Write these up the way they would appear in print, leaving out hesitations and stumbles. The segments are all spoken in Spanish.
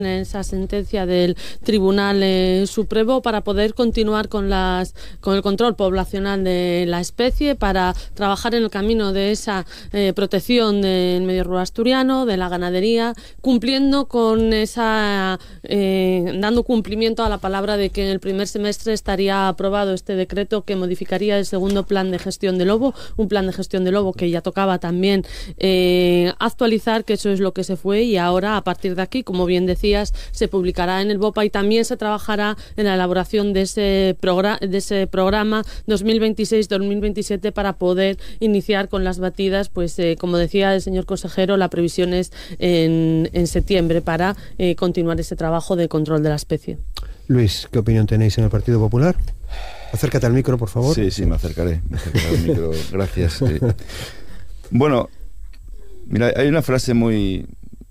esa sentencia del Tribunal Supremo para poder continuar con el control poblacional de la especie, para trabajar en el camino de esa protección del medio rural asturiano, de la ganadería, cumpliendo con esa dando cumplimiento a la palabra de que en el primer semestre estaría aprobado este decreto que modificaría el segundo plan de gestión del lobo, un plan de gestión del lobo que ya tocaba también actualizar, que eso es lo que se fue, y ahora a partir de aquí, como bien decías, se publicará en el BOPA y también se trabajará en la elaboración de ese programa 2026-2027 para poder iniciar con las batidas, pues como decía el señor consejero, la previsión es en septiembre para continuar ese trabajo de control de la especie. Luis, ¿qué opinión tenéis en el Partido Popular? Acércate al micro, por favor. Sí, me acercaré al micro. Gracias. Bueno, mira, hay una frase muy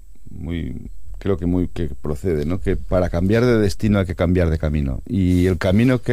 creo que procede, ¿no? Que para cambiar de destino hay que cambiar de camino. Y el camino por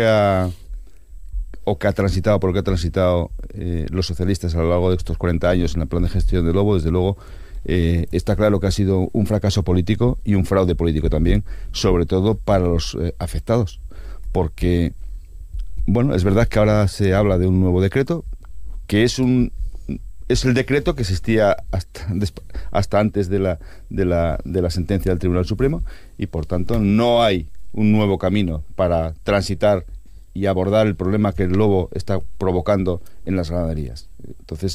el que ha transitado los socialistas a lo largo de estos 40 años en el plan de gestión del lobo, desde luego, está claro que ha sido un fracaso político y un fraude político también, sobre todo para los afectados. Porque, bueno, es verdad que ahora se habla de un nuevo decreto, que es el decreto que existía hasta antes de la sentencia del Tribunal Supremo, y por tanto no hay un nuevo camino para transitar y abordar el problema que el lobo está provocando en las ganaderías. Entonces,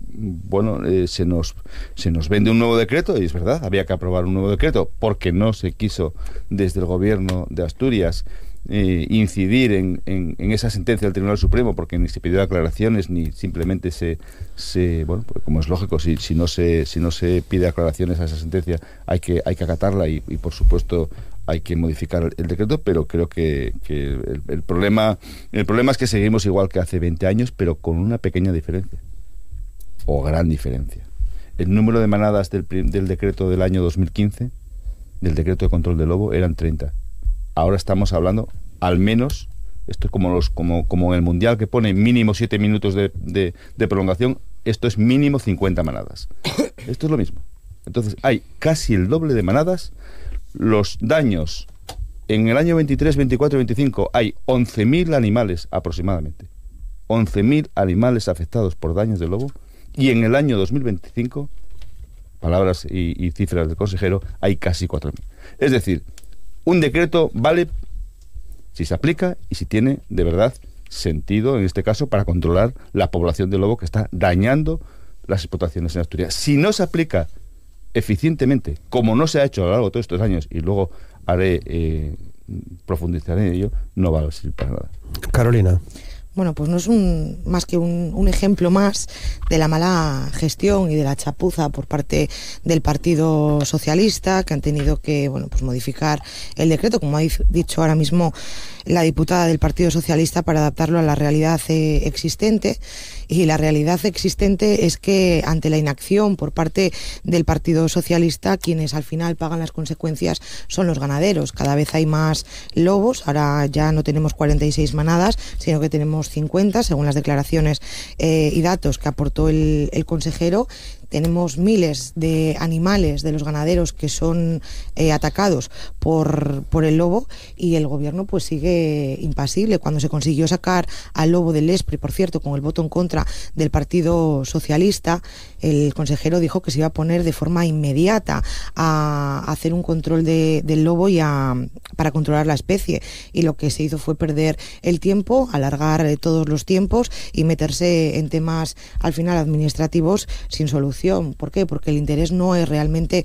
se nos vende un nuevo decreto, y es verdad, había que aprobar un nuevo decreto porque no se quiso desde el gobierno de Asturias incidir en esa sentencia del Tribunal Supremo, porque ni se pidió aclaraciones ni simplemente pues como es lógico, si no se pide aclaraciones a esa sentencia hay que acatarla y por supuesto hay que modificar el decreto, pero creo que el problema es que seguimos igual que hace 20 años, pero con una pequeña diferencia o gran diferencia. El número de manadas del decreto del año 2015, del decreto de control del lobo, eran 30. Ahora estamos hablando, al menos, esto es como en el Mundial, que pone mínimo 7 minutos de prolongación, esto es mínimo 50 manadas. Esto es lo mismo. Entonces hay casi el doble de manadas. Los daños, en el año 23, 24 y 25 hay 11.000 animales aproximadamente. 11.000 animales afectados por daños de lobo, y en el año 2025, palabras y cifras del consejero, hay casi 4.000. Es decir, un decreto vale si se aplica y si tiene de verdad sentido, en este caso, para controlar la población de lobo que está dañando las explotaciones en Asturias. Si no se aplica eficientemente, como no se ha hecho a lo largo de todos estos años, y luego profundizaré en ello, no va a servir para nada. Carolina. Bueno, pues no es más que un ejemplo más de la mala gestión y de la chapuza por parte del Partido Socialista, que han tenido que, pues modificar el decreto, como ha dicho ahora mismo la diputada del Partido Socialista, para adaptarlo a la realidad existente. Y la realidad existente es que, ante la inacción por parte del Partido Socialista, quienes al final pagan las consecuencias son los ganaderos. Cada vez hay más lobos, ahora ya no tenemos 46 manadas, sino que tenemos 50, según las declaraciones y datos que aportó el consejero. Tenemos miles de animales de los ganaderos que son atacados por el lobo, y el gobierno pues sigue impasible. Cuando se consiguió sacar al lobo del ESPRE, por cierto, con el voto en contra del Partido Socialista, el consejero dijo que se iba a poner de forma inmediata a hacer un control del lobo para controlar la especie, y lo que se hizo fue perder el tiempo, alargar todos los tiempos y meterse en temas al final administrativos sin solución. ¿Por qué? Porque el interés no es realmente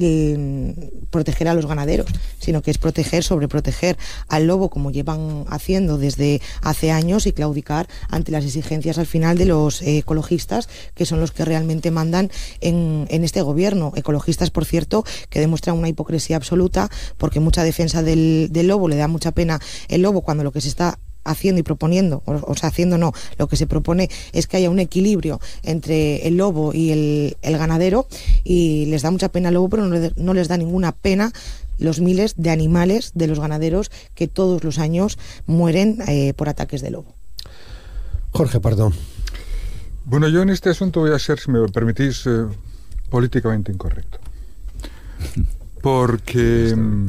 proteger a los ganaderos, sino que es sobreproteger al lobo, como llevan haciendo desde hace años, y claudicar ante las exigencias al final de los ecologistas, que son los que realmente mandan en este gobierno. Ecologistas, por cierto, que demuestran una hipocresía absoluta, porque mucha defensa del lobo, le da mucha pena el lobo, cuando lo que se está haciendo y proponiendo, lo que se propone es que haya un equilibrio entre el lobo y el ganadero, y les da mucha pena el lobo, pero no les da ninguna pena los miles de animales de los ganaderos que todos los años mueren por ataques de lobo. Jorge Pardo. Bueno, yo en este asunto voy a ser, si me lo permitís, políticamente incorrecto. porque